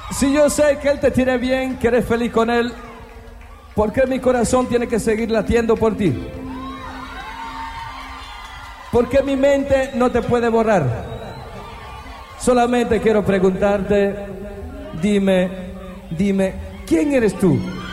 Si yo sé que Él te tiene bien, que eres feliz con Él, ¿por qué mi corazón tiene que seguir latiendo por ti? ¿Por qué mi mente no te puede borrar? Solamente quiero preguntarte, dime, ¿quién eres tú?